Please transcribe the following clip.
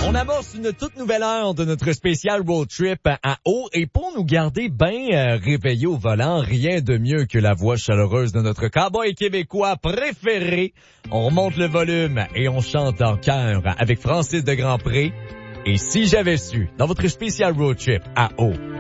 On amorce une toute nouvelle heure de notre spécial road trip à eau et pour nous garder bien réveillés au volant, rien de mieux que la voix chaleureuse de notre cowboy québécois préféré. On remonte le volume et on chante en chœur avec Francis de Grandpré. Et si j'avais su, dans votre spécial road trip à eau.